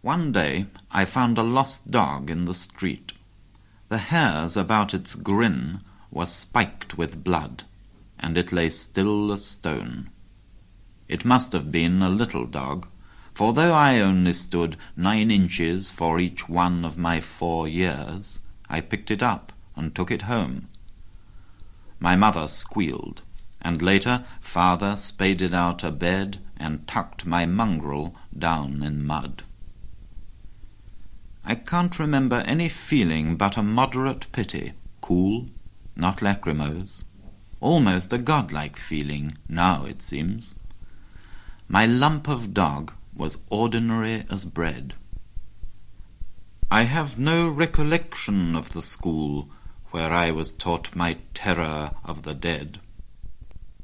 One day I found a lost dog in the street. The hairs about its grin were spiked with blood, and it lay still as stone. It must have been a little dog, for though I only stood 9 inches for each one of my 4 years, I picked it up and took it home. My mother squealed, and later father spaded out a bed and tucked my mongrel down in mud. I can't remember any feeling but a moderate pity, cool, not lachrymose, almost a godlike feeling now, it seems. My lump of dog was ordinary as bread. I have no recollection of the school where I was taught my terror of the dead.